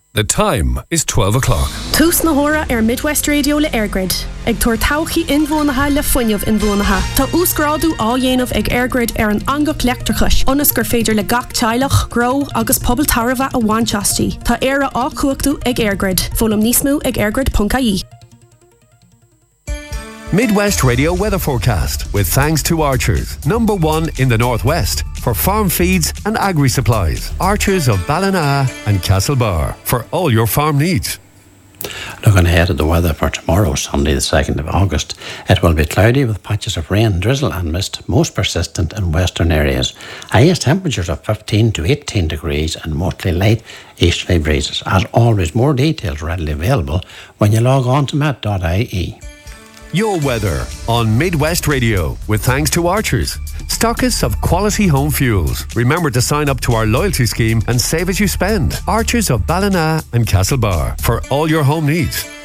The time is 12 o'clock. Tús na hora Midwest Radio le Airgrid. Ag tuair tauchaí inmhónatha le fuinneamh inmhónatha. Tá úsgrádu á dhéanamh ag Airgrid an angach leachtarchais. Onas gur féidir le gach teilech, grow agus pobl tarva a bhainteastí. Tá éire á cuachtaú ag Airgrid. Fólam níos mó ag airgrid.ie. Midwest Radio weather forecast with thanks to Archers, number 1 in the Northwest for farm feeds and agri supplies. Archers of Ballina and Castlebar for all your farm needs. Looking ahead at the weather for tomorrow, Sunday the 2nd of August, it will be cloudy with patches of rain, drizzle and mist, most persistent in western areas. Highest temperatures of 15 to 18 degrees and mostly light easterly breezes. As always, more details readily available when you log on to met.ie. Your weather on Midwest Radio with thanks to Archers, stockists of quality home fuels. Remember to sign up to our loyalty scheme and save as you spend. Archers of Ballina and Castlebar for all your home needs.